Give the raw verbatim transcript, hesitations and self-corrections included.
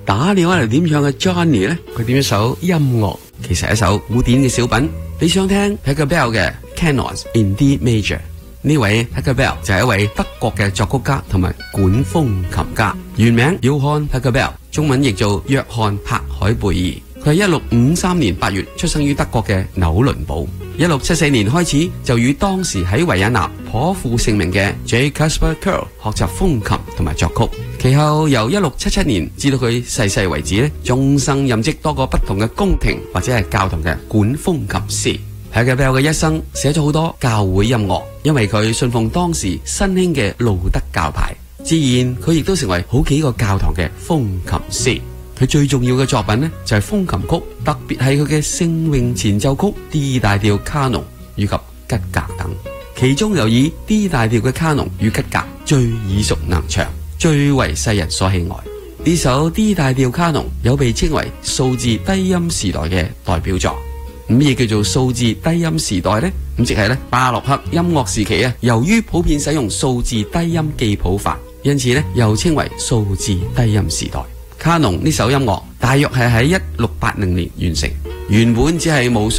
打電話嚟點唱嘅 Johnny 呢，佢點一首音樂，其實係一首古典嘅小品。你想聽 Pachelbel 嘅 Canons in D Major， 呢位 Pachelbel 就係一位德國嘅作曲家同埋管風琴家，原名 Johann Pachelbel， 中文譯做約翰柏海貝爾。佢係一六五三年八月出生於德國嘅紐倫堡，一六七四年開始就與當時喺維也納頗負盛名嘅 J. Caspar Kerl 學習風琴同埋作曲。其後由一六七七年至到佢逝世為止咧，終生任職多個不同嘅宮廷或者係教堂嘅管風琴師。Pachelbel嘅一生寫咗好多教會音樂，因為佢信奉當時新興嘅路德教派，自然佢亦都成為好幾個教堂嘅風琴師。佢最重要嘅作品呢，就係風琴曲，特別係佢嘅聖詠前奏曲 D 大調卡農以及吉格等，其中又以 D 大調嘅卡農與吉格最耳熟能詳，最為世人所喜愛。呢首 D 大調卡農有被稱為數字低音時代嘅代表作。咁亦叫做數字低音時代呢，咁即係咧巴洛克音樂時期啊，由於普遍使用數字低音記譜法，因此呢又稱為數字低音時代。卡農呢首音樂大約係喺一六八零年完成，原本只係無數